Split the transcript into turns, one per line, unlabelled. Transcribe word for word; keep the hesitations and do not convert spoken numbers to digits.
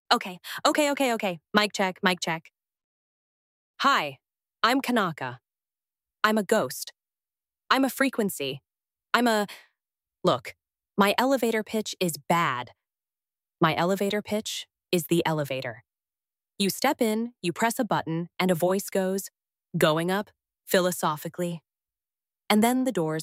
Okay, okay, okay, okay. Mic check, mic check. Hi, I'm Kanaka. I'm a ghost. I'm a frequency. I'm a. Look, my elevator pitch is bad. My elevator pitch is the elevator. You step in, you press a button, and a voice goes, going up, philosophically. And then the doors